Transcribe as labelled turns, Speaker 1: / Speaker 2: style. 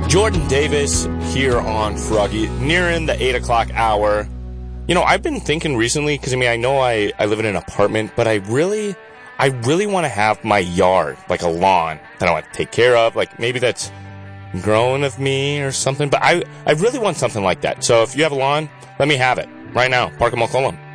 Speaker 1: Jordan Davis here on Froggy, nearing the 8 o'clock hour. You know, I've been thinking recently, because I know I live in an apartment, but I really want to have my yard, like a lawn that I want to take care of. Like, maybe that's growing of me or something, but I really want something like that. So if you have a lawn, let me have it right now. Park in Mulholland.